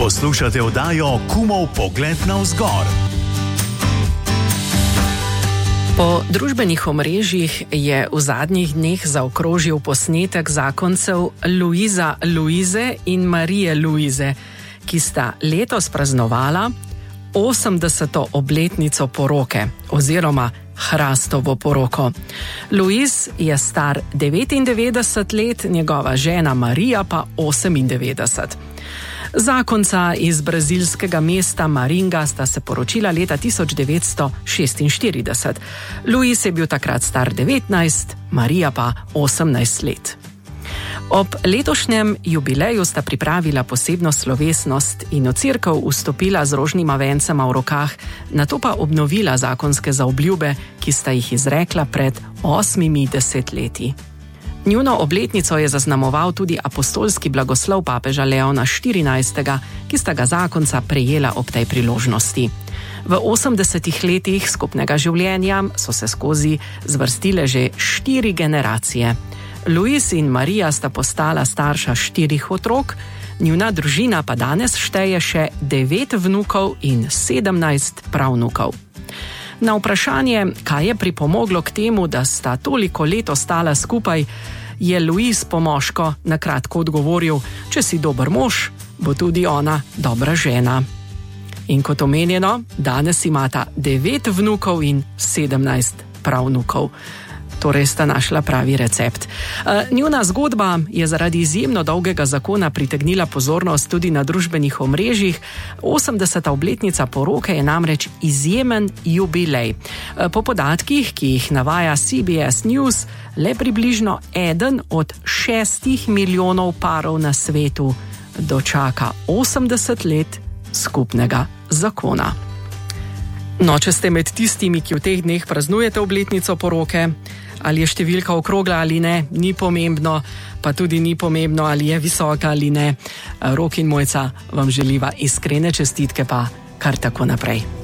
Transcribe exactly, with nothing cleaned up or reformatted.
Poslušate oddajo Kumov pogled navzgor. Po družbenih omrežjih je v zadnjih dneh zaokrožil posnetek zakoncev Luiza Luize in Marije Luize, ki sta letos praznovala osemdeseto obletnico poroke oziroma hrastovo poroko. Luiz je star devetindevetdeset let, njegova žena Marija pa osemindevetdeset. Zakonca iz brazilskega mesta Maringa sta se poročila leta tisoč devetsto šestinštirideset. Luiz je bil takrat star devetnajst, Marija pa osemnajst let. Ob letošnjem jubileju sta pripravila posebno slovesnost in v cerkev vstopila z rožnima vencema v rokah, nato pa obnovila zakonske zaobljube, ki sta jih izrekla pred osmimi desetletji. Njuno obletnico je zaznamoval tudi apostolski blagoslov papeža Leona štirinajstega, ki sta ga zakonca prejela ob tej priložnosti. V osemdesetih letih skupnega življenja so se skozi zvrstile že štiri generacije. Luiz in Marija sta postala starša štirih otrok, njuna družina pa danes šteje še devet vnukov in sedemnajst pravnukov. Na vprašanje, kaj je pripomoglo k temu, da sta toliko let ostala skupaj, je Luiz pomoško na kratko odgovoril: če si dober mož, bo tudi ona dobra žena. In kot omenjeno, danes imata devet vnukov in sedemnajst pravnukov. Torej sta našla pravi recept. Njuna zgodba je zaradi izjemno dolgega zakona pritegnila pozornost tudi na družbenih omrežjih. osemdeseta obletnica poroke je namreč izjemen jubilej. Po podatkih, ki jih navaja C B S News, le približno eden od šestih milijonov parov na svetu dočaka osemdeset let skupnega zakona. No, če ste med tistimi, ki v teh dneh praznujete obletnico poroke, ali je številka okrogla ali ne, ni pomembno, pa tudi ni pomembno, ali je visoka ali ne. Rok in Mojca vam želiva iskrene čestitke, pa kar tako naprej.